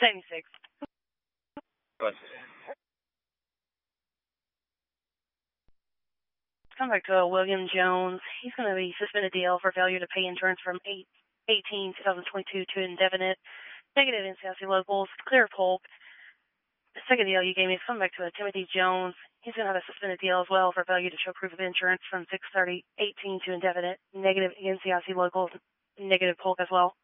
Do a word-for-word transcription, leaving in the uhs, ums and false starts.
seventy-six. Bus. Come back to uh, William Jones. He's going to be suspended D L for failure to pay insurance from eight eighteen twenty twenty-two to indefinite. Negative N C I C locals. Clear Polk. The second D L you gave me is coming back to uh, Timothy Jones. He's going to have a suspended D L as well for failure to show proof of insurance from six thirty eighteen to indefinite. Negative N C I C locals. Negative Polk as well.